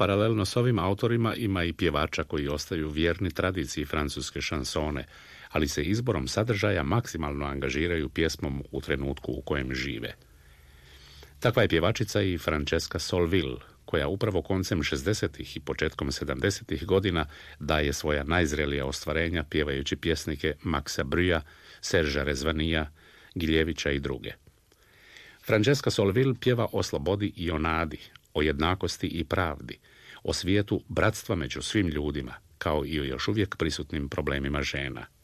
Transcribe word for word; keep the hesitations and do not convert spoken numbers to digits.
Paralelno s ovim autorima ima i pjevača koji ostaju vjerni tradiciji francuske šansone, ali se izborom sadržaja maksimalno angažiraju pjesmom u trenutku u kojem žive. Takva je pjevačica i Francesca Solville, koja upravo koncem šezdesetih i početkom sedamdesetih godina daje svoja najzrelija ostvarenja pjevajući pjesnike Maxa Bruja, Serža Rezvanija, Giljevića i druge. Francesca Solville pjeva o slobodi i o nadi, o jednakosti i pravdi, o svijetu bratstva među svim ljudima, kao i o još uvijek prisutnim problemima žena.